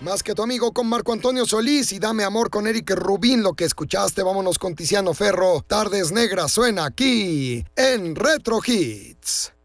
Más que tu amigo con Marco Antonio Solís y Dame Amor con Eric Rubín. Lo que escuchaste, vámonos con Tiziano Ferro. Tardes Negras suena aquí en Retro Hits.